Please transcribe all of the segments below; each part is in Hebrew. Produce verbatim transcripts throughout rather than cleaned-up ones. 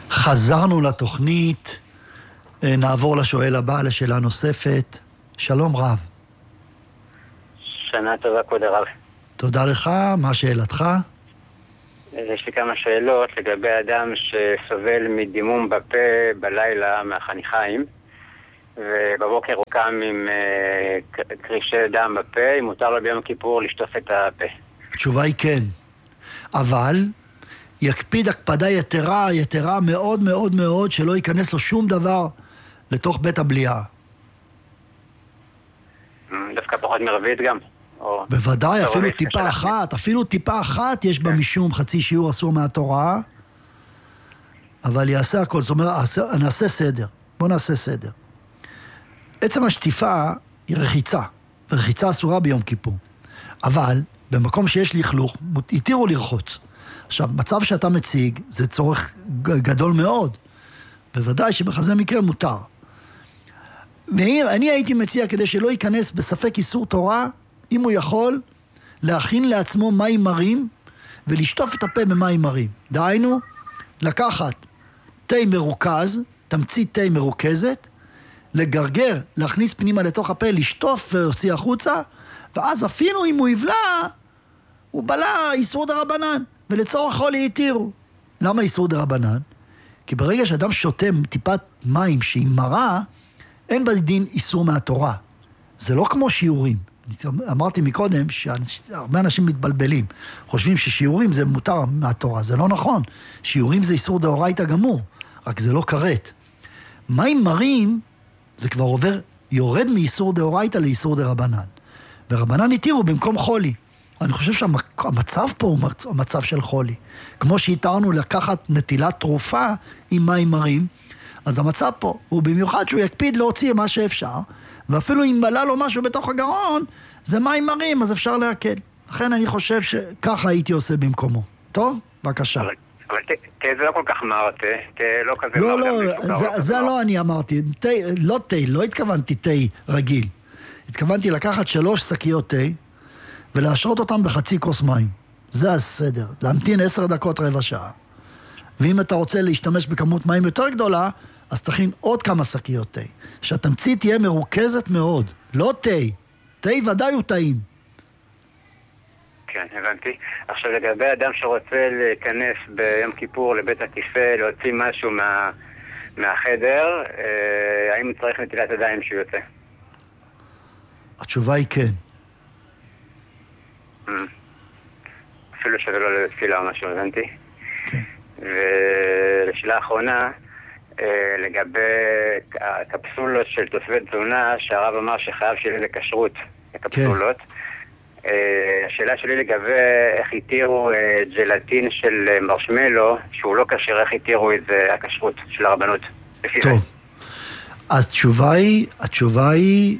חזרנו לתוכנית, נעבור לשואל הבא, לשאלה נוספת. שלום רב. שנה טובה כבוד הרב. תודה לך, מה שאלתך? יש לי כמה שאלות לגבי אדם שסובל מדימום בפה בלילה מהחניכיים, ובבוקר הוא קם עם uh, קרישי דם בפה, אם מותר לו ביום כיפור לשטוף את הפה. התשובה היא כן, אבל יקפיד הקפדה יתרה, יתרה מאוד מאוד מאוד, שלא ייכנס לו שום דבר לתוך בית הבליעה. דווקא פחות מרבית גם? או... בוודאי, אפילו טיפה אחת, אפילו טיפה אחת יש בה משום חצי שיעור אסור מהתורה, אבל יעשה הכל, זאת אומרת, נעשה סדר, בוא נעשה סדר. עצם השטיפה היא רחיצה, ורחיצה אסורה ביום כיפור, אבל במקום שיש לכלוך, התירו לרחוץ. עכשיו, מצב שאתה מציג, זה צורך גדול מאוד, בוודאי שבכזה מקרה מותר. ואני הייתי מציע, כדי שלא ייכנס בספק איסור תורה, אם הוא יכול, להכין לעצמו מים מרים, ולשטוף את הפה במים מרים. דהיינו, לקחת תה מרוכז, תמצית תה מרוכזת, לגרגר, להכניס פנימה לתוך הפה, לשטוף ולהוציא החוצה, ואז אפילו אם הוא יבלע, הוא בלע איסור דרבנן, ולצורך חולי התירו. למה איסור דרבנן? כי ברגע שאדם שותה טיפת מים שהיא מרה, אין בדין איסור מהתורה. זה לא כמו שיעורים. אמרתי מקודם שהרבה אנשים מתבלבלים. חושבים ששיעורים זה מותר מהתורה. זה לא נכון. שיעורים זה איסור דאורייתא גמור. רק זה לא כרת. מים מרים זה כבר עובר, יורד מאיסור דאורייתא לאיסור דרבנן. ורבנן התירו במקום חולי. אני חושב שהמצב פה הוא המצב של חולי. כמו שהתארנו לקחת נטילת תרופה עם מים מרים, אז המצב פה הוא במיוחד שהוא יקפיד להוציא מה שאפשר, ואפילו אם בלה לו משהו בתוך הגרון, זה מים מרים, אז אפשר להקל. לכן אני חושב שככה הייתי עושה במקומו. טוב? בבקשה. אבל, אבל תה זה לא כל כך מר, תה, תה לא כזה לא, מר. לא, לא זה, זה לא אני אמרתי. תה, לא תה, לא התכוונתי תה רגיל. התכוונתי לקחת שלוש שקיות תה, ולהשרות אותם בחצי כוס מים. זה הסדר. להמתין עשר דקות רבע שעה. ואם אתה רוצה להשתמש בכמות מים יותר גדולה, אז תכין עוד כמה שקיות תה. שהתמצית תהיה מרוכזת מאוד. לא תה. תה ודאי הוא טעים. כן, הבנתי. עכשיו לגבי אדם שרוצה להיכנס ביום כיפור לבית הכיסא, להוציא משהו מה, מהחדר, אה, האם צריך נטילת ידיים שהוא יוצא? התשובה היא כן. אפילו שזה לא לתפילה או משהו, הבנתי. כן. ולשאלה האחרונה, לגבי הקפסולות של תוספי תזונה, שהרב אמר שחייב שיהיה לכשרות, הקפסולות. השאלה שלי לגבי איך התירו ג'לטין של מרשמלו, שהוא לא כשר, איך התירו את זה, הכשרות של הרבנות. טוב. אז התשובה היא, התשובה היא,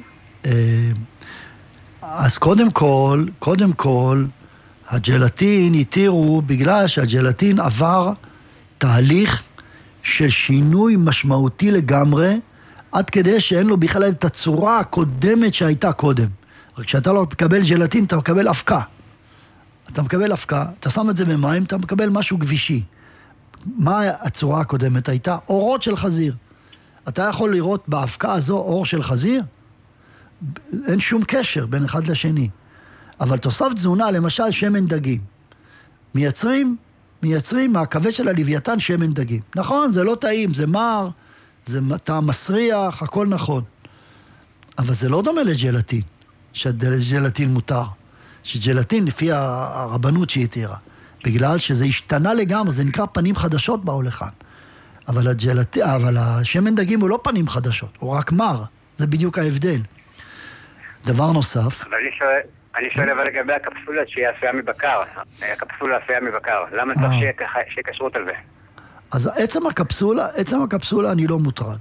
אז קודם כל, קודם כל, הג'לטין התירו בגלל שהג'לטין עבר תהליך של שינוי משמעותי לגמרי, עד כדי שאין לו בכלל את הצורה הקודמת שהייתה קודם. רק כשאתה לא מקבל ג'לטין, אתה מקבל אבקה. אתה מקבל אבקה, אתה שם את זה במים, אתה מקבל משהו גבישי. מה הצורה הקודמת הייתה? אורות של חזיר. אתה יכול לראות באבקה הזו אור של חזיר? אין שום קשר בין אחד לשני. אבל תוסף תזונה, למשל שמן דגים. מייצרים, מייצרים מהכבד של הלוויתן שמן דגים. נכון, זה לא טעים, זה מר, זה טעם מסריח, הכל נכון. אבל זה לא דומה לג'לטין, שג'לטין מותר. שג'לטין לפי הרבנות שהתירה. בגלל שזה השתנה לגמרי, זה נקרא פנים חדשות באו לכאן. אבל הג'לטין, אבל השמן דגים הוא לא פנים חדשות, הוא רק מר. זה בדיוק ההבדל. דבר נוסף. אבל אני שואל... אני שואל אבל לגבי הקפסולה שהיא עשויה מבקר, הקפסולה עשויה מבקר, למה צריך שיהיה כשרות על זה? אז עצם הקפסולה, עצם הקפסולה אני לא מוטרד.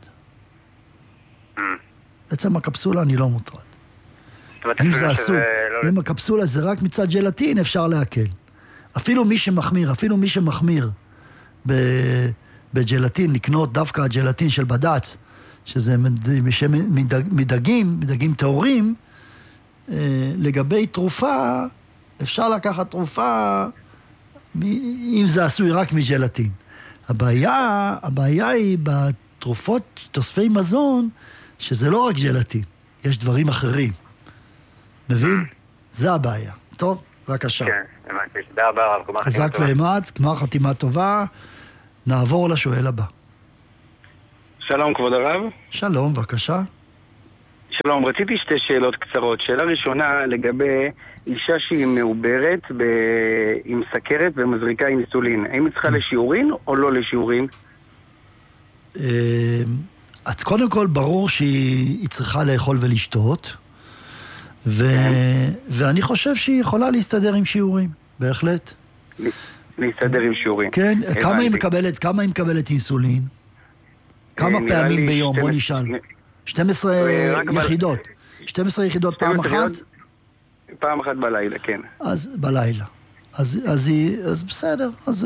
עצם הקפסולה אני לא מוטרד. אם זה אסור, אם הקפסולה זה רק מצד ג'לטין, אפשר להקל. אפילו מי שמחמיר, אפילו מי שמחמיר בג'לטין, לקנות דווקא הג'לטין של בד"ץ, שזה מדגים, מדגים טהורים, לגבי תרופה, אפשר לקחת תרופה, אם זה עשוי רק מג'לטין. הבעיה, הבעיה היא בתרופות תוספי מזון, שזה לא רק ג'לטין, יש דברים אחרים. מבין? זה הבעיה. טוב, בבקשה. כן, הבנתי. תודה רבה, הרב. גמר חתימה חזק טובה. ואמץ, גמר חתימה טובה. נעבור לשואל הבא. שלום כבוד הרב. שלום, בבקשה. שלום, רציתי שתי שאלות קצרות. שאלה ראשונה לגבי אישה שהיא מעוברת ב... עם סכרת ומזריקה אינסולין. האם היא צריכה לשיעורין או לא לשיעורין? אז קודם כל ברור שהיא צריכה לאכול ולשתות, ו... ואני חושב שהיא יכולה להסתדר עם שיעורים, בהחלט. להסתדר עם שיעורים. כן, כמה היא מקבלת, כמה היא מקבלת אינסולין? כמה פעמים ביום? בוא נשאל. שתים עשרה יחידות. שתים עשרה יחידות פעם אחת? פעם אחת בלילה, כן. אז בלילה. אז, אז, היא, אז בסדר, אז,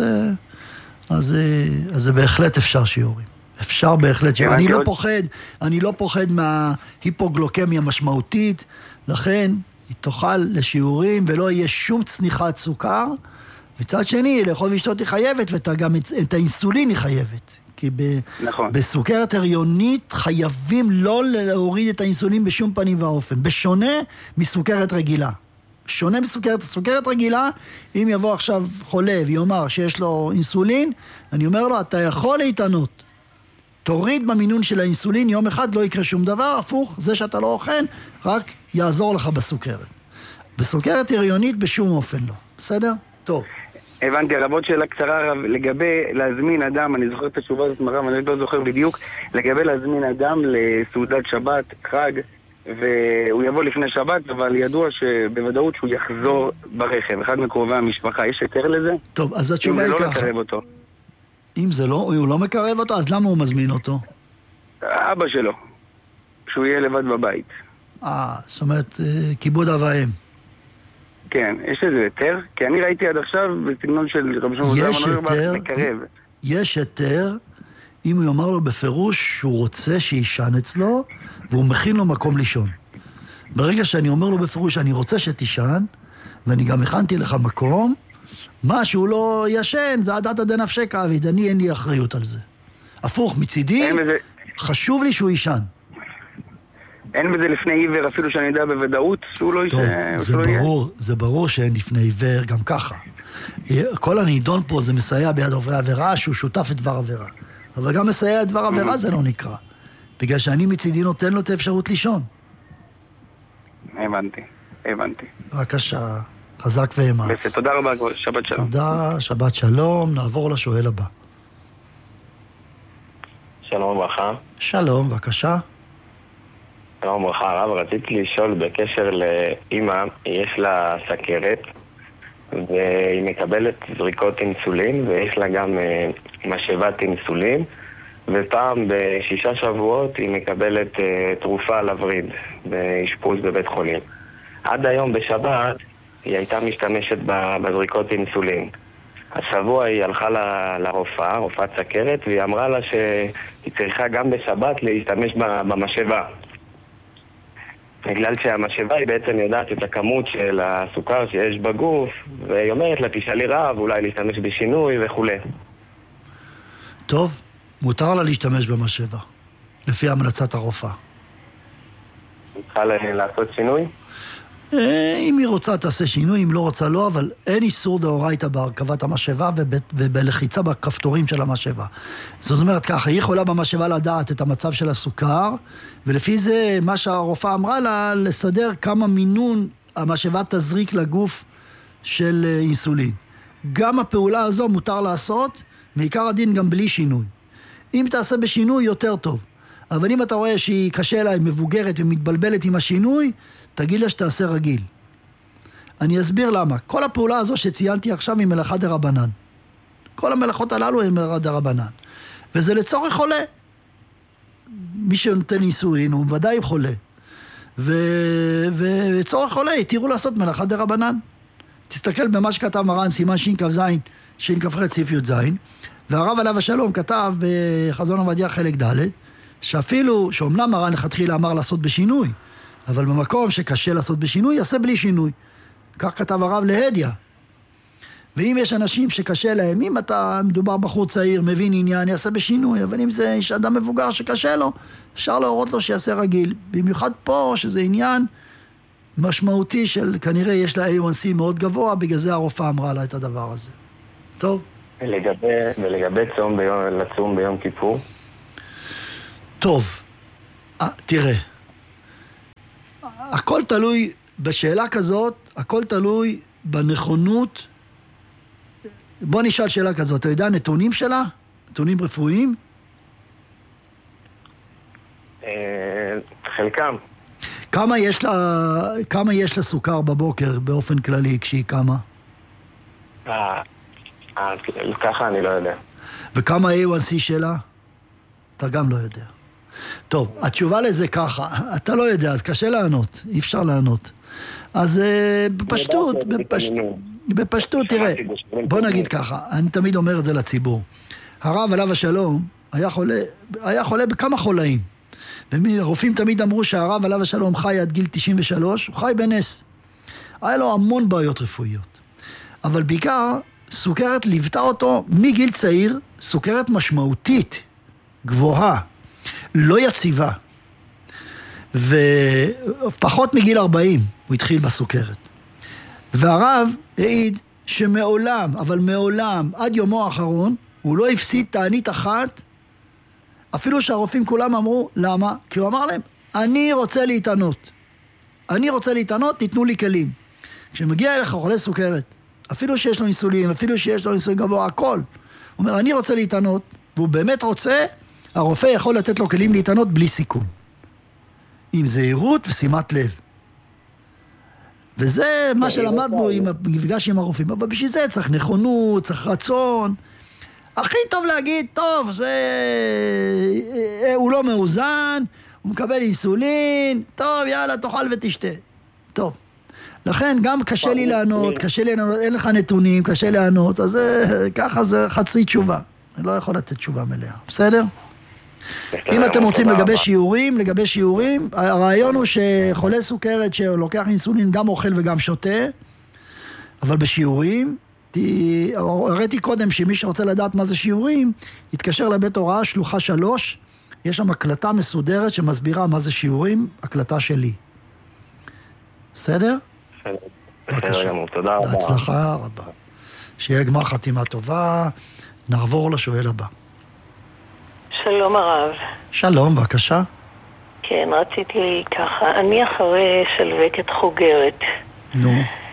אז, אז זה בהחלט אפשר שיעורים. אפשר בהחלט שיעורים. אני לא פוחד, אני לא פוחד מההיפוגלוקמיה המשמעותית, לכן היא תאכל לשיעורים ולא יהיה שום צניחת סוכר. מצד שני, לאכול ולשתות היא חייבת, וגם את, את האינסולין היא חייבת. כי ב, נכון. בסוכרת הריונית חייבים לא להוריד את האינסולין בשום פנים ואופן, בשונה מסוכרת רגילה. שונה מסוכרת, סוכרת רגילה, אם יבוא עכשיו חולה ויאמר שיש לו אינסולין, אני אומר לו, אתה יכול להתענות. תוריד במינון של האינסולין, יום אחד לא יקרה שום דבר, הפוך, זה שאתה לא אוכל, רק יעזור לך בסוכרת. בסוכרת הריונית בשום אופן לא. בסדר? טוב. הבנתי, הרב, שאלה קצרה לגבי להזמין אדם, אני זוכר את התשובה הזאת מרב, אני לא זוכר בדיוק, לגבי להזמין אדם לסעודת שבת, חג, והוא יבוא לפני שבת, אבל ידוע שבוודאות שהוא יחזור ברכב, אחד מקרובי המשפחה, יש היתר לזה? טוב, אז התשובה היא ככה. אם זה לא לקרב אותו. אם זה לא, הוא לא מקרב אותו, אז למה הוא מזמין אותו? אבא שלו, שהוא יהיה לבד בבית. אה, זאת אומרת, כיבוד אב ואם. כן, יש איזה היתר? כי אני ראיתי עד עכשיו בסגנון של רבי שמעון זלמן מקרב. יש היתר, אם הוא יאמר לו בפירוש שהוא רוצה שישן אצלו, והוא מכין לו מקום לישון. ברגע שאני אומר לו בפירוש שאני רוצה שתישן, ואני גם הכנתי לך מקום, מה שהוא לא ישן, זה עדת דנפשי אביד, אני אין לי אחריות על זה. הפוך, מצידי, חשוב לי שהוא ישן. אין בזה לפני עיוור, אפילו שאני יודע בוודאות שהוא לא יהיה. טוב, זה ברור, זה ברור שאין לפני עיוור גם ככה. כל הנידון פה זה מסייע ביד עוברי עבירה, שהוא שותף את דבר עבירה. אבל גם מסייע את דבר עבירה זה לא נקרא. בגלל שאני מצידי נותן לו את האפשרות לישון. הבנתי, הבנתי. בבקשה, חזק ואמץ. תודה רבה, שבת שלום. תודה, שבת שלום. נעבור לשואל הבא. שלום וברכה. שלום, בבקשה. שלום וברכה, הרב, רציתי לשאול בקשר לאמא, יש לה סכרת והיא מקבלת זריקות אינסולין ויש לה גם משאבת אינסולין, ופעם בשישה שבועות היא מקבלת תרופה לווריד באשפוז בבית חולים. עד היום בשבת היא הייתה משתמשת בזריקות אינסולין. השבוע היא הלכה לרופאה, רופאת סכרת, והיא אמרה לה שהיא צריכה גם בשבת להשתמש במשאבה. בגלל שהמשאבה היא בעצם יודעת את הכמות של הסוכר שיש בגוף, והיא אומרת לה, תשאלי רב, אולי להשתמש בשינוי וכו'. טוב, מותר לה להשתמש במשאבה, לפי המלצת הרופאה. היא צריכה לעשות שינוי? אם היא רוצה תעשה שינוי, אם לא רוצה לא, אבל אין איסור דאורייתא בהרכבת המשאבה ובלחיצה בכפתורים של המשאבה. זאת אומרת ככה, היא יכולה במשאבה לדעת את המצב של הסוכר, ולפי זה מה שהרופאה אמרה לה, לסדר כמה מינון המשאבה תזריק לגוף של אינסולין. גם הפעולה הזו מותר לעשות, מעיקר הדין גם בלי שינוי. אם תעשה בשינוי יותר טוב, אבל אם אתה רואה שהיא קשה לה, היא מבוגרת ומתבלבלת עם השינוי, תגיד לה שתעשה רגיל. אני אסביר למה. כל הפעולה הזו שציינתי עכשיו היא מלאכה דרבנן. כל המלאכות הללו הן מלאכה דרבנן. וזה לצורך חולה. מי שנותן אינסולין הוא ודאי חולה. ולצורך חולה התירו לעשות מלאכה דרבנן. תסתכל במה שכתב מרן סימן ש"כ ז', ש"כ סעיף י"ז, והרב עליו השלום כתב בחזון עובדיה חלק ד', שאפילו, שאומנם מרן לכתחילה אמר לעשות בשינוי, אבל במקום שקשה לעשות בשינוי, יעשה בלי שינוי. כך כתב הרב להדיה. ואם יש אנשים שקשה להם, אם אתה מדובר בחור צעיר, מבין עניין, יעשה בשינוי, אבל אם זה יש אדם מבוגר שקשה לו, אפשר להורות לו שיעשה רגיל. במיוחד פה, שזה עניין משמעותי של, כנראה יש לה איי וואן סי מאוד גבוה, בגלל זה הרופאה אמרה לה את הדבר הזה. טוב? ולגבי, ולגבי צום ביום, לצום ביום כיפור? טוב, 아, תראה, הכל תלוי, בשאלה כזאת, הכל תלוי בנכונות. בוא נשאל שאלה כזאת, אתה יודע נתונים שלה? נתונים רפואיים? חלקם. כמה יש לה, כמה יש לה סוכר בבוקר באופן כללי כשהיא קמה? אה, ככה אני לא יודע. וכמה איי וואן סי שלה? אתה גם לא יודע. טוב, התשובה לזה ככה, אתה לא יודע, אז קשה לענות, אי אפשר לענות. אז בפשטות, בפשטות, בפשטות, תראה, בוא נגיד ככה, אני תמיד אומר את זה לציבור. הרב עליו השלום היה חולה, היה חולה בכמה חולאים. והרופאים תמיד אמרו שהרב עליו השלום חי עד גיל תשעים ושלוש, הוא חי בנס. היה לו המון בעיות רפואיות. אבל בעיקר, סוכרת ליוותה אותו מגיל צעיר, סוכרת משמעותית, גבוהה, לא יציבה. ופחות מגיל ארבעים הוא התחיל בסוכרת. והרב העיד שמעולם, אבל מעולם, עד יומו האחרון, הוא לא הפסיד תענית אחת, אפילו שהרופאים כולם אמרו, למה? כי הוא אמר להם, אני רוצה להתענות. אני רוצה להתענות, תיתנו לי כלים. כשמגיע אליך חולה סוכרת, אפילו שיש לו אינסולין, אפילו שיש לו אינסולין גבוה, הכל. הוא אומר, אני רוצה להתענות, והוא באמת רוצה, הרופא יכול לתת לו כלים להתענות בלי סיכון. עם זהירות ושימת לב. וזה מה שלמדנו עם המפגש עם הרופאים. אבל בשביל זה צריך נכונות, צריך רצון. הכי טוב להגיד, טוב, זה... הוא לא מאוזן, הוא מקבל אינסולין, טוב, יאללה, תאכל ותשתה. טוב. לכן גם קשה לי לענות, קשה לי לענות, אין לך נתונים, קשה לענות, אז ככה זה חצי תשובה. אני לא יכול לתת תשובה מלאה. בסדר? אם אתם רוצים לגבי שיעורים, לגבי שיעורים, הרעיון הוא שחולה סוכרת שלוקח אינסולין גם אוכל וגם שותה, אבל בשיעורים, הראיתי קודם שמי שרוצה לדעת מה זה שיעורים, יתקשר לבית הוראה שלוחה שלוש, יש שם הקלטה מסודרת שמסבירה מה זה שיעורים, הקלטה שלי. בסדר? בסדר גמור, תודה רבה. בהצלחה רבה. שיהיה גמר חתימה טובה, נעבור לשואל הבא. שלום הרב. שלום, בבקשה. כן, רציתי ככה, אני אחרי שלווקת חוגרת. נו.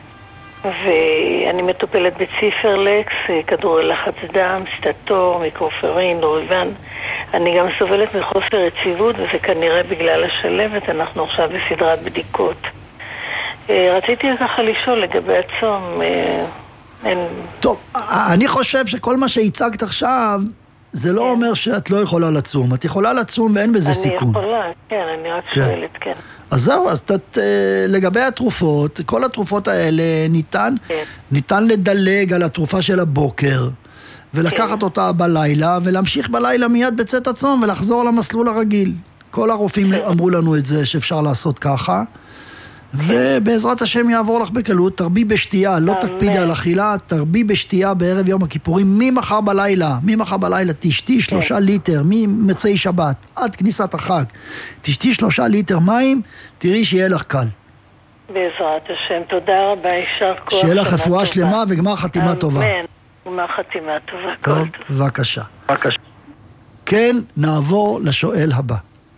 ואני מטופלת בציפרלקס, כדורי לחץ דם, סטטור, מיקרופרין, דוריבן. אני גם סובלת מחוסר יציבות, וזה כנראה בגלל השלבת, אנחנו עכשיו בסדרת בדיקות. רציתי ככה לשאול לגבי הצום. אין... טוב, אני חושב שכל מה שהצגת עכשיו, זה לא אומר שאת לא יכולה לצום. את יכולה לצום ואין בזה סיכון. אני יכולה, כן, אני רק שואלת, כן. אז זהו, אז תת, לגבי התרופות, כל התרופות האלה ניתן, כן. ניתן לדלג על התרופה של הבוקר, ולקחת כן. אותה בלילה, ולהמשיך בלילה מיד בצאת הצום, ולחזור למסלול הרגיל. כל הרופאים כן. אמרו לנו את זה, שאפשר לעשות ככה, ובעזרת השם יעבור לך בקלות, תרבי בשתייה, לא תקפידי על אכילה, תרבי בשתייה בערב יום הכיפורים, ממחר בלילה, ממחר בלילה תשתי שלושה ליטר, ממצאי שבת, עד כניסת החג, תשתי שלושה ליטר מים, תראי שיהיה לך קל. בעזרת השם, תודה רבה, יישר כוח. שיהיה לך רפואה שלמה וגמר חתימה טובה. אמן, גמר חתימה טובה. טוב, בבקשה. כן, נעבור לשואל הבא.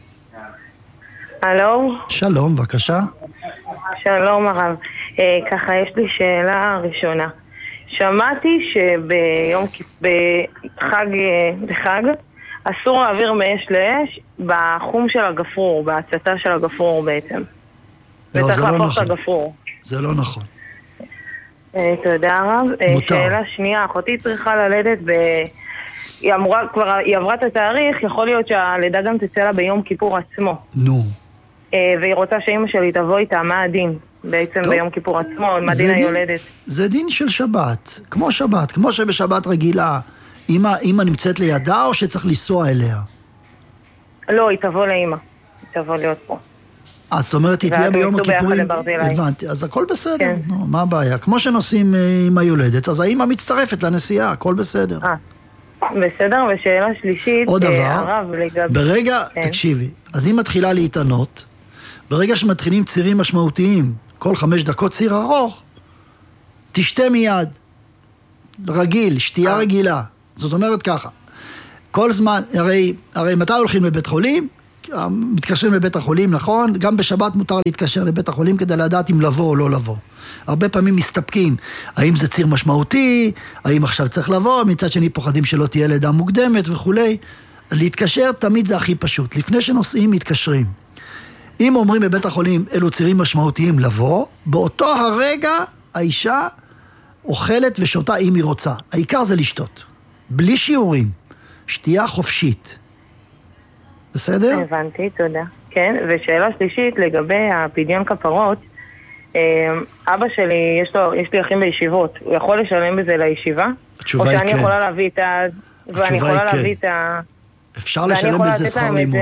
הלו? שלום, בבקשה. שלום הרב. אה, ככה יש לי שאלה ראשונה. שמעתי שביום בחג, בחג אסור להעביר מאש לאש בחום של הגפרור, בהצתה של הגפרור בעצם. לא, זה לא נכון. הגפרור. זה לא נכון. אה, תודה רב. מותר. שאלה שנייה, אחותי צריכה ללדת ב... היא אמורה, כבר היא עברה את התאריך, יכול להיות שהלידה גם תצא לה ביום כיפור עצמו. נו. והיא רוצה שאמא שלי תבוא איתה, מה הדין? בעצם טוב. ביום כיפור עצמו, מה דין היולדת? זה דין של שבת, כמו שבת, כמו שבשבת רגילה, אמא, אמא נמצאת לידה או שצריך לנסוע אליה? לא, היא תבוא לאמא, היא תבוא להיות פה. אז זאת אומרת, היא תהיה ביום הכיפורים, הבנתי, אז הכל בסדר, כן. נו, מה הבעיה? כמו שנוסעים עם היולדת, אז האמא מצטרפת לנסיעה, הכל בסדר. אה, בסדר, ושאלה שלישית, עוד דבר, לגב... ברגע, כן. תקשיבי, אז היא מתחילה להתענות, ברגע שמתחילים צירים משמעותיים, כל חמש דקות ציר ארוך, תשתה מיד, רגיל, שתייה רגילה, זאת אומרת ככה, כל זמן, הרי, הרי מתי הולכים לבית חולים? מתקשרים לבית החולים, נכון? גם בשבת מותר להתקשר לבית החולים כדי לדעת אם לבוא או לא לבוא. הרבה פעמים מסתפקים, האם זה ציר משמעותי, האם עכשיו צריך לבוא, מצד שני פוחדים שלא תהיה לידה מוקדמת וכולי. להתקשר תמיד זה הכי פשוט. לפני שנוסעים מתקשרים. אם אומרים בבית החולים אלו צירים משמעותיים לבוא, באותו הרגע האישה אוכלת ושותה אם היא רוצה. העיקר זה לשתות. בלי שיעורים. שתייה חופשית. בסדר? הבנתי, תודה. כן, ושאלה שלישית לגבי הפדיון כפרות, אבא שלי, יש לו, יש לי אחים בישיבות, הוא יכול לשלם בזה לישיבה? התשובה היא כן. או שאני יכולה להביא את ה... ואני יכולה להביא את ה... אפשר לשלם בזה שכר לימוד.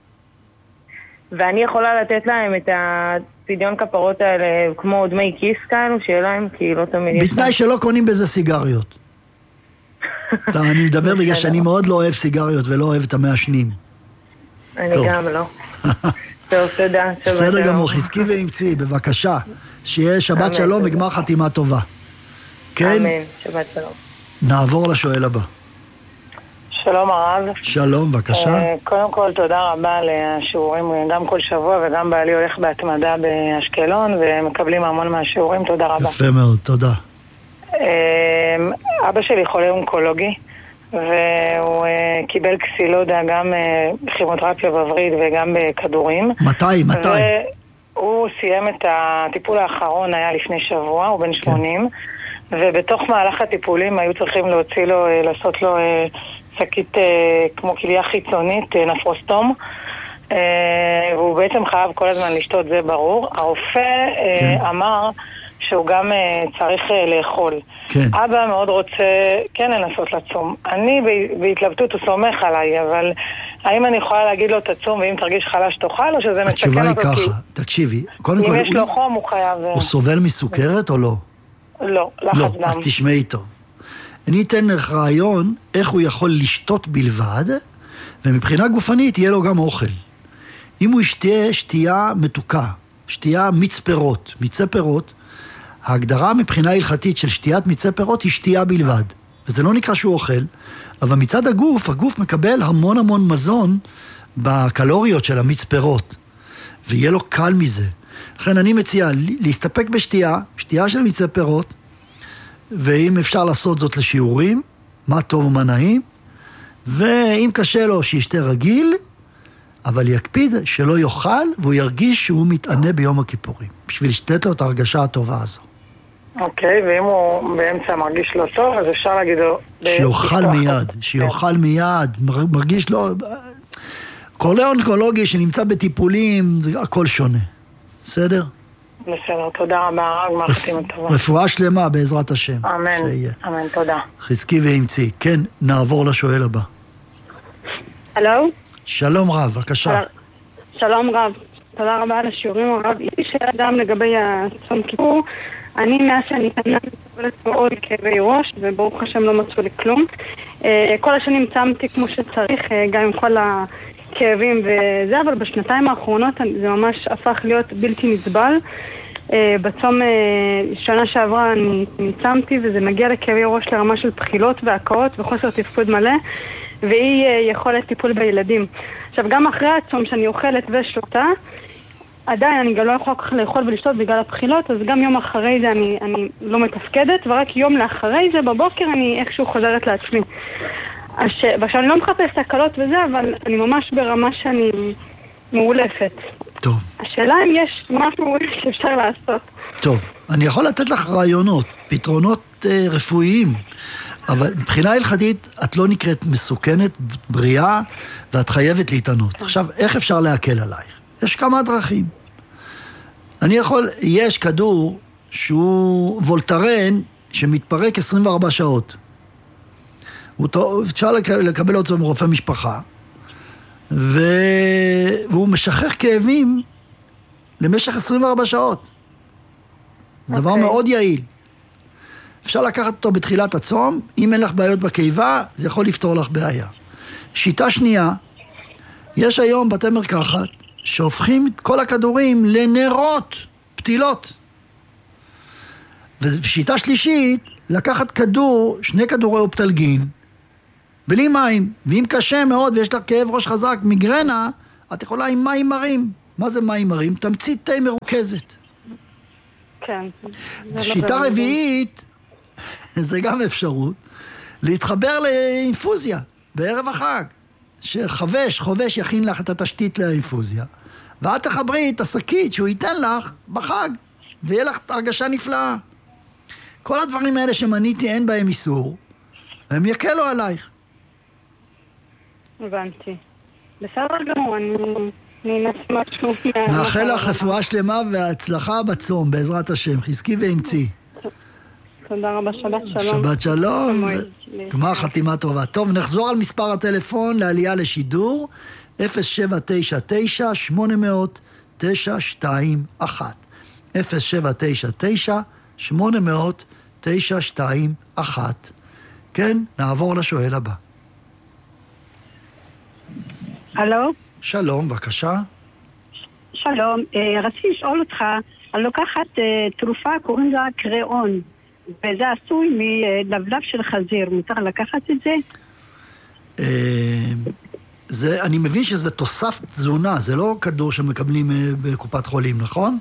ואני יכולה לתת להם את הפדיון כפרות האלה כמו דמי כיס כאלו, שיהיה להם, כי לא תמיד... בתנאי שלא קונים בזה סיגריות. אני מדבר בגלל שאני מאוד לא אוהב סיגריות ולא אוהב את המעשנים. אני גם לא. טוב, תודה. בסדר גמור, חזקי ואמצי, בבקשה. שיהיה שבת שלום וגמר חתימה טובה. כן? אמן, שבת שלום. נעבור לשואל הבא. שלום הרב. שלום, בבקשה. קודם כל, תודה רבה על השיעורים, גם כל שבוע, וגם בעלי הולך בהתמדה באשקלון, ומקבלים המון מהשיעורים, תודה רבה. יפה מאוד, תודה. אבא שלי חולה אונקולוגי, והוא קיבל קסילודה גם בכימותרפיה בווריד וגם בכדורים. מתי? מתי? הוא סיים את הטיפול האחרון, היה לפני שבוע, הוא בן שמונים, ובתוך מהלך הטיפולים היו צריכים להוציא לו, לעשות לו שקית כמו כליה חיצונית, נפרוסטום, והוא בעצם חייב כל הזמן לשתות, זה ברור. הרופא אמר שהוא גם צריך לאכול. כן. אבא מאוד רוצה כן לנסות לצום. אני בהתלבטות, הוא סומך עליי, אבל האם אני יכולה להגיד לו תצום, ואם תרגיש חלש תאכל, או שזה מסכן אותו? התשובה היא ככה, תקשיבי. אם יש לו חום, הוא חייב... הוא סובל מסוכרת או לא? לא, לחץ דם. לא, אז תשמעי טוב. אני אתן לך רעיון איך הוא יכול לשתות בלבד, ומבחינה גופנית יהיה לו גם אוכל. אם הוא ישתה שתייה מתוקה, שתייה מיץ פירות, מיצי פירות, ההגדרה מבחינה הלכתית של שתיית מיצי פירות היא שתייה בלבד. וזה לא נקרא שהוא אוכל, אבל מצד הגוף, הגוף מקבל המון המון מזון בקלוריות של המיץ פירות, ויהיה לו קל מזה. לכן אני מציע להסתפק בשתייה, שתייה של מיצי פירות, ואם אפשר לעשות זאת לשיעורים, מה טוב ומה נעים, ואם קשה לו שישתה רגיל, אבל יקפיד שלא יאכל, והוא ירגיש שהוא מתענה ביום הכיפורים, בשביל שתת לו את ההרגשה הטובה הזו. אוקיי, ואם הוא באמצע מרגיש לא טוב, אז אפשר להגיד לו... שיאכל מיד, שיאכל מיד, מרגיש לא... חולה אונקולוגי שנמצא בטיפולים, זה הכל שונה. בסדר? בסדר, תודה רבה, רק מערכתים הטובה. רפואה שלמה בעזרת השם. אמן, אמן, תודה. חזקי ואמצי. כן, נעבור לשואל הבא. הלו? שלום רב, בבקשה. שלום רב, תודה רבה על השיעורים הרב. יש לי שאלה גם לגבי הצום כיפור. אני מאז שאני קטנה מסתובלת מאוד כאבי ראש, וברוך השם לא מצאו לי כלום. כל השנים צמתי כמו שצריך, גם עם כל הכאבים וזה, אבל בשנתיים האחרונות זה ממש הפך להיות בלתי נסבל. בצום שנה שעברה אני צמתי, וזה מגיע לכאבי ראש לרמה של בחילות והקאות וחוסר תפקוד מלא, והיא יכולת טיפול בילדים. עכשיו, גם אחרי הצום שאני אוכלת ושותה, עדיין אני גם לא יכולה כך לאכול ולשתות בגלל הבחילות, אז גם יום אחרי זה אני, אני לא מתפקדת, ורק יום לאחרי זה בבוקר אני איכשהו חוזרת לעצמי. הש... ועכשיו אני לא מחפשת הקלות וזה, אבל אני ממש ברמה שאני מעולפת. טוב. השאלה אם יש משהו שאפשר לעשות. טוב, אני יכול לתת לך רעיונות, פתרונות אה, רפואיים, אבל מבחינה הלכתית את לא נקראת מסוכנת, בריאה, ואת חייבת להתענות. עכשיו, איך אפשר להקל עלייך? יש כמה דרכים. אני יכול, יש כדור שהוא וולטרן שמתפרק עשרים וארבע שעות. אפשר לקבל אותו מרופא משפחה, והוא משחרר כאבים למשך עשרים וארבע שעות. זה דבר מאוד יעיל. אפשר לקחת אותו בתחילת הצום, אם אין לך בעיות בקיבה, זה יכול לפתור לך בעיה. שיטה שנייה, יש היום בתי מרקחת שהופכים את כל הכדורים לנרות, פתילות. ושיטה שלישית, לקחת כדור, שני כדורי אופטלגין, בלי מים, ואם קשה מאוד ויש לך כאב ראש חזק, מיגרנה, את יכולה עם מים מרים. מה זה מים מרים? תמצית תה מרוכזת. כן. שיטה רביעית, זה גם אפשרות, להתחבר לאינפוזיה בערב החג, שחבש, חובש יכין לך את התשתית לאינפוזיה, ואת תחברי את השקית שהוא ייתן לך בחג, ויהיה לך הרגשה נפלאה. כל הדברים האלה שמניתי אין בהם איסור, הם יקלו עלייך. הבנתי. בסדר גמור, אני ננסה משהו. מאחל לך רפואה שלמה והצלחה בצום, בעזרת השם. חזקי ואמצי. תודה רבה, שבת שלום. שבת שלום. גמר חתימה טובה. טוב, נחזור על מספר הטלפון לעלייה לשידור, אפס שבע תשע תשע שמונה אפס אפס תשע שתיים אחת. אפס שבע תשע תשע שמונה אפס אפס תשע שתיים אחת. כן, נעבור לשואל הבא. הלו? שלום, בבקשה. שלום, רציתי לשאול אותך, אני לוקחת תרופה, קוראים לה קריאון, וזה עשוי מלבלב של חזיר, מותר לקחת את זה? זה, אני מבין שזה תוסף תזונה, זה לא כדור שמקבלים בקופת חולים, נכון?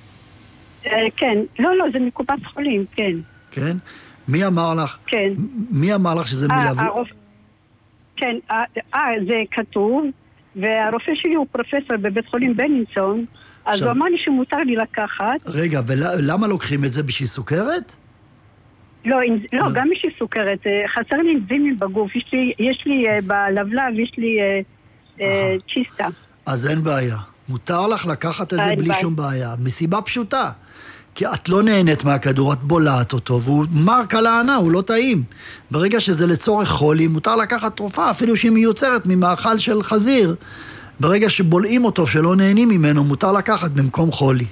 כן, לא, לא, זה מקופת חולים, כן. כן? מי אמר לך? כן. מי אמר לך שזה מלבלב? כן, אה, זה כתוב, והרופא שלי הוא פרופסור בבית חולים בנינסון, אז הוא אמר לי שמותר לי לקחת. רגע, ולמה לוקחים את זה בשביל סוכרת? לא, לא, גם בשביל סוכרת, חסר לי אנזימים בגוף, יש לי בלבלב, יש לי צ'יסטה. אז אין בעיה, מותר לך לקחת את זה בלי שום בעיה, מסיבה פשוטה. כי את לא נהנית מהכדור, את בולעת אותו, והוא מר קלענה, הוא לא טעים. ברגע שזה לצורך חולי, מותר לקחת תרופה, אפילו שהיא מיוצרת ממאכל של חזיר. ברגע שבולעים אותו, שלא נהנים ממנו, מותר לקחת במקום חולי.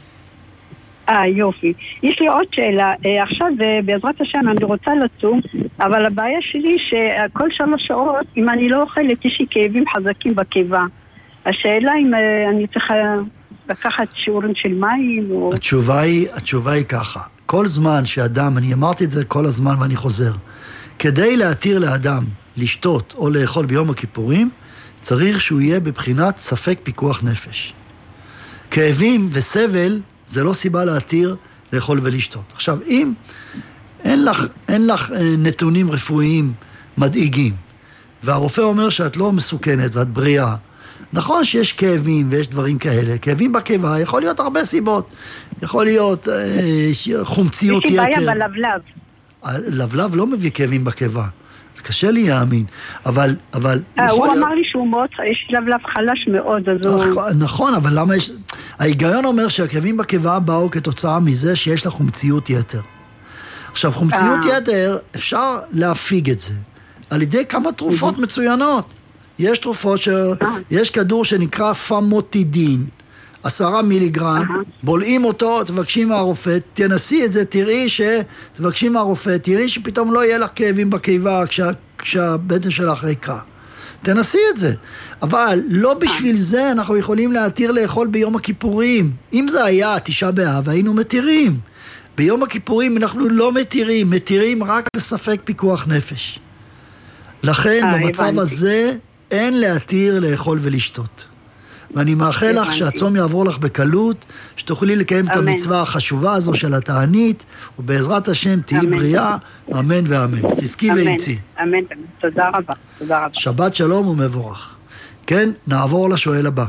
אה, יופי. יש לי עוד שאלה. עכשיו, בעזרת השם, אני רוצה לצום, אבל הבעיה שלי שכל שלוש שעות, אם אני לא אוכלת, יש לי כאבים חזקים בקיבה. השאלה אם אני צריכה לקחת שיעורים של מים או... התשובה היא, התשובה היא ככה. כל זמן שאדם, אני אמרתי את זה כל הזמן ואני חוזר, כדי להתיר לאדם לשתות או לאכול ביום הכיפורים, צריך שהוא יהיה בבחינת ספק פיקוח נפש. כאבים וסבל זה לא סיבה להתיר לאכול ולשתות. עכשיו, אם אין לך, אין לך נתונים רפואיים מדאיגים, והרופא אומר שאת לא מסוכנת ואת בריאה, נכון שיש כאבים ויש דברים כאלה, כאבים בקיבה, יכול להיות הרבה סיבות, יכול להיות אה, חומציות יתר. יש לי בעיה בלבלב. הלבלב לא מביא כאבים בקיבה, קשה לי להאמין, אבל... אבל אה, הוא להיות... אמר לי שהוא מאוד, יש לבלב חלש מאוד, אז הוא... נכון, אבל למה יש... ההיגיון אומר שהכאבים בקיבה באו כתוצאה מזה שיש לה חומציות יתר. עכשיו, חומציות אה. יתר, אפשר להפיג את זה, על ידי כמה תרופות mm-hmm. מצוינות. יש תרופות ש... יש כדור שנקרא פמוטידין, עשרה מיליגרם, בולעים אותו, תבקשים מהרופא, תנסי את זה, תראי ש... תבקשים מהרופא, תראי שפתאום לא יהיה לך כאבים בקיבה כשה... כשהבטן שלך ריקה. תנסי את זה. אבל לא בשביל זה אנחנו יכולים להתיר לאכול ביום הכיפורים. אם זה היה תשעה באב, היינו מתירים. ביום הכיפורים אנחנו לא מתירים, מתירים רק בספק פיקוח נפש. לכן במצב הזה אין להתיר לאכול ולשתות. ואני מאחל לך שהצום יעבור לך בקלות, שתוכלי לקיים את המצווה החשובה הזו של התענית, ובעזרת השם תהי בריאה, אמן ואמן. תזכי ואמצי. אמן, תודה רבה, תודה רבה. שבת שלום ומבורך. כן, נעבור לשואל הבא.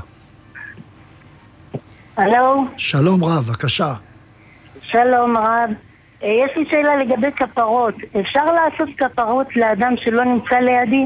הלו. שלום רב, בבקשה. שלום רב. יש לי שאלה לגבי כפרות. אפשר לעשות כפרות לאדם שלא נמצא לידי?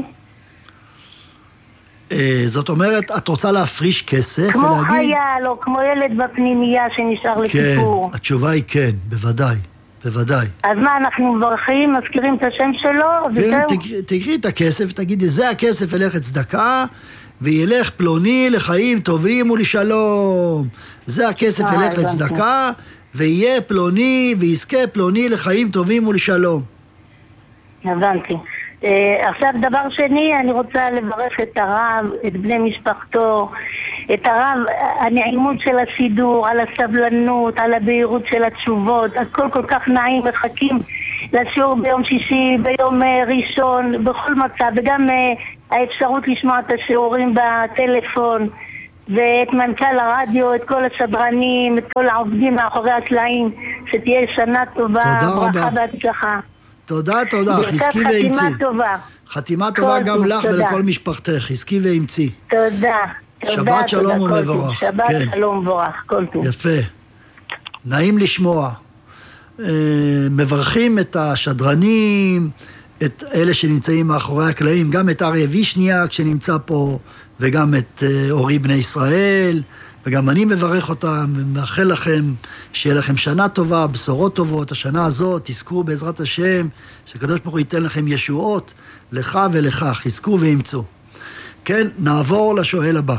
זאת אומרת, את רוצה להפריש כסף כמו ולהגיד... חייל או כמו ילד בפנימייה שנשאר לכיפור. כן, התשובה היא כן, בוודאי, בוודאי. אז מה, אנחנו מברכים, מזכירים את השם שלו, כן, וזהו? תקראי את הכסף, תגידי, זה הכסף ילך לצדקה, וילך פלוני לחיים טובים ולשלום. זה הכסף אה, ילך הבנתי. לצדקה, ויהיה פלוני, ויזכה פלוני לחיים טובים ולשלום. הבנתי. אה, עכשיו, דבר שני, אני רוצה לברך את הרב, את בני משפחתו, את הרב, הנעימות של הסידור, על הסבלנות, על הבהירות של התשובות, הכל כל כך נעים, מחכים לשיעור ביום שישי, ביום אה, ראשון, בכל מצב, וגם אה, האפשרות לשמוע את השיעורים בטלפון, ואת מנכ"ל הרדיו, את כל הסדרנים, את כל העובדים מאחורי הקלעים, שתהיה שנה טובה, תודה ברכה רבה. והצלחה. תודה, תודה, ברכת חזקי ואמצי. חתימה טובה. חתימה טובה כל גם טוב, לך תודה. ולכל משפחתך, חזקי ואמצי. תודה. שבת תודה, שלום תודה, כל ומבורך. טוב. שבת כן. שלום ומבורך, כל טוב. יפה. נעים לשמוע. אה, מברכים את השדרנים, את אלה שנמצאים מאחורי הקלעים, גם את אריה וישניאק שנמצא פה, וגם את אה, אורי בני ישראל, וגם אני מברך אותם, ומאחל לכם שיהיה לכם שנה טובה, בשורות טובות. השנה הזאת תזכו בעזרת השם, שקדוש ברוך הוא ייתן לכם ישועות, לך ולך, חזקו ואמצו. כן, נעבור לשואל הבא.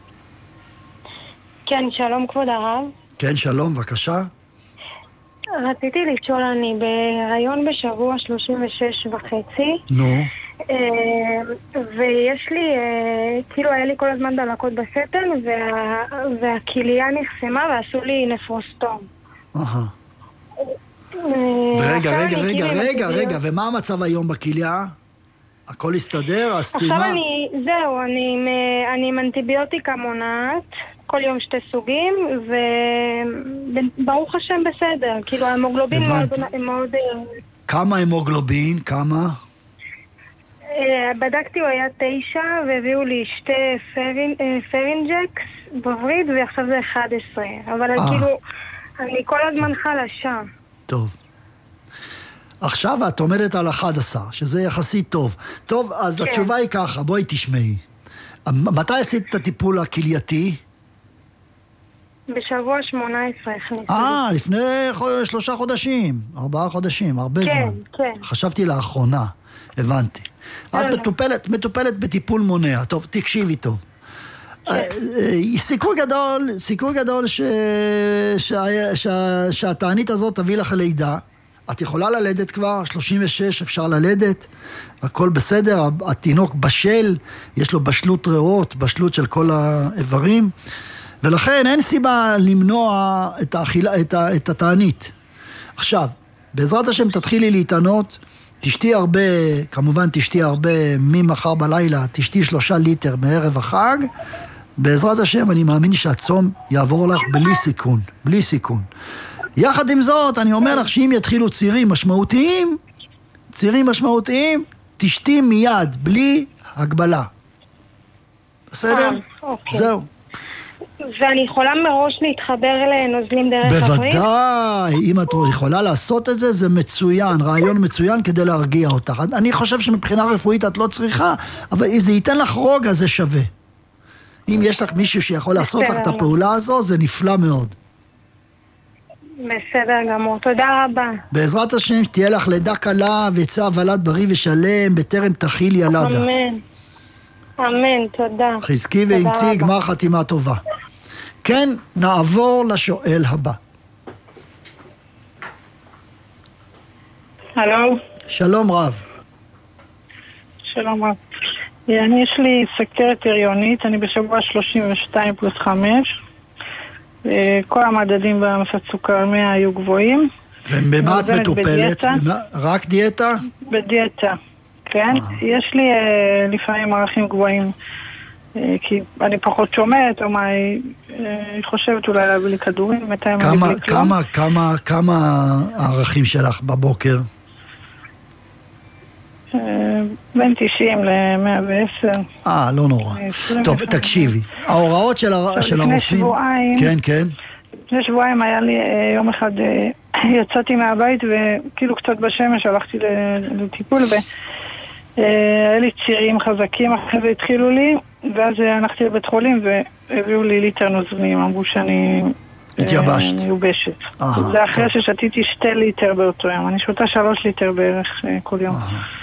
כן, שלום כבוד הרב. כן, שלום, בבקשה. רציתי לשאול, אני בהיריון בשבוע שלושים ושש וחצי. נו. ויש לי, כאילו היה לי כל הזמן דלקות בסטן, והכליה נחסמה ועשו לי נפרוסטום. אהה. ורגע, רגע, רגע, רגע, רגע, ומה המצב היום בכליה? הכל הסתדר? הסתימה? עכשיו אני, זהו, אני עם אנטיביוטיקה מונעת, כל יום שתי סוגים, וברוך השם בסדר, כאילו ההמוגלובין מאוד... כמה המוגלובין? כמה? בדקתי, הוא היה תשע, והביאו לי שתי פרינג'קס בווריד, ועכשיו זה אחד עשרה. אבל כאילו, אני כל הזמן חלשה. טוב. עכשיו את עומדת על אחד עשר, שזה יחסית טוב. טוב, אז כן. התשובה היא ככה, בואי תשמעי. מתי עשית את הטיפול הכלייתי? בשבוע שמונה עשרה הכניסו. אה, לפני שלושה חודשים, ארבעה חודשים, הרבה כן, זמן. כן. חשבתי לאחרונה, הבנתי. את מטופלת, מטופלת בטיפול מונע. טוב, תקשיבי טוב. סיכוי גדול, סיכוי גדול ש... ש... ש... שהתענית הזאת תביא לך לידה. את יכולה ללדת כבר, שלושים ושש אפשר ללדת, הכל בסדר, התינוק בשל, יש לו בשלות ריאות, בשלות של כל האיברים, ולכן אין סיבה למנוע את, האכילה, את, ה... את התענית. עכשיו, בעזרת השם תתחילי להתענות, תשתי הרבה, כמובן תשתי הרבה ממחר בלילה, תשתי שלושה ליטר מערב החג, בעזרת השם אני מאמין שהצום יעבור לך בלי סיכון, בלי סיכון. יחד עם זאת, אני אומר לך שאם יתחילו צירים משמעותיים, צירים משמעותיים, תשתי מיד, בלי הגבלה. בסדר? זהו. ואני יכולה מראש להתחבר לנוזלים דרך הברית? בוודאי, אם את יכולה לעשות את זה, זה מצוין, רעיון מצוין כדי להרגיע אותך. אני חושב שמבחינה רפואית את לא צריכה, אבל זה ייתן לך רוגע, זה שווה. אם יש לך מישהו שיכול לעשות לך את הפעולה הזו, זה נפלא מאוד. בסדר גמור, תודה רבה. בעזרת השם תהיה לך לידה קלה ויצא ולד בריא ושלם, בטרם תחיל ילדה. אמן. אמן, תודה. חזקי ואמצי, גמר חתימה טובה. כן, נעבור לשואל הבא. הלו. שלום רב. שלום רב. אני, יש לי סכרת הריונית, אני בשבוע שלושים ושתיים פלוס חמש. כל המדדים במסת סוכר מאה היו גבוהים. ובמה את מטופלת? רק דיאטה? בדיאטה, כן. יש לי לפעמים ערכים גבוהים, כי אני פחות שומעת, או מה, היא חושבת אולי להביא לי כדורים, מתי מביא לי כלום. כמה, כמה, כמה הערכים שלך בבוקר? בין תשעים למאה ועשר. אה, לא נורא. טוב, תקשיבי. ההוראות של הרופאים... לפני שבועיים... כן, כן. לפני שבועיים היה לי יום אחד, יצאתי מהבית וכאילו קצת בשמש הלכתי לטיפול והיה לי צירים חזקים, אחרי זה התחילו לי, ואז הלכתי לבית חולים והביאו לי ליטר נוזלים, אמרו שאני התייבשת. מיובשת. זה אחרי ששתיתי שתי ליטר באותו יום. אני שותה שלוש ליטר בערך כל יום.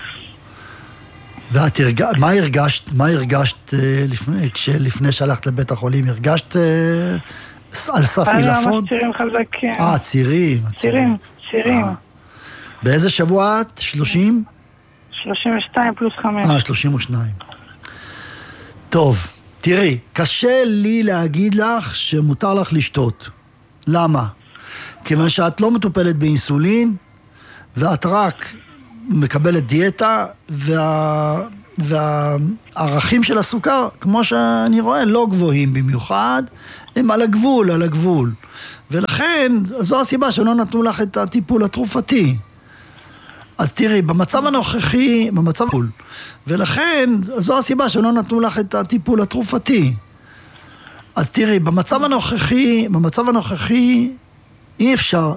ואת הרגשת, מה הרגשת, מה הרגשת לפני, כשלפני שהלכת לבית החולים? הרגשת על סף עילפון? אני ממש צירים חזקים. אה, צירים. צירים, צירים. באיזה שבוע את? שלושים? שלושים ושתיים פלוס חמש. אה, שלושים ושניים. טוב, תראי, קשה לי להגיד לך שמותר לך לשתות. למה? כיוון שאת לא מטופלת באינסולין, ואת רק מקבלת דיאטה, וה... והערכים של הסוכר, כמו שאני רואה, לא גבוהים במיוחד, הם על הגבול, על הגבול. ולכן, זו הסיבה שלא נתנו לך את הטיפול התרופתי. אז תראי, במצב הנוכחי, במצב הגבול, ולכן, זו הסיבה שלא נתנו לך את הטיפול התרופתי. אז תראי, במצב הנוכחי, במצב הנוכחי, אי אפשר